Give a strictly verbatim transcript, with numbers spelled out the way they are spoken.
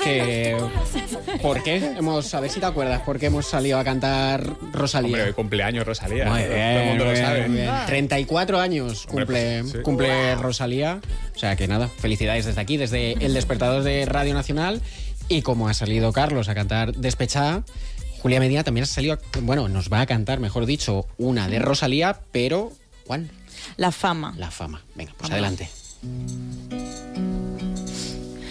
que... ¿Por qué? Hemos, a ver si te acuerdas, ¿por qué hemos salido a cantar Rosalía? Hombre, cumpleaños Rosalía. Muy Todo bien, el mundo muy lo bien, sabe. muy bien. treinta y cuatro años cumple, Hombre, pues, sí. cumple Rosalía. O sea que nada, felicidades desde aquí, desde el despertador de Radio Nacional. Y como ha salido Carlos a cantar Despechada, Julia Medina también ha salido, a- bueno, nos va a cantar, mejor dicho, una de Rosalía, pero, Juan, La fama. la fama. Venga, pues Vamos. adelante.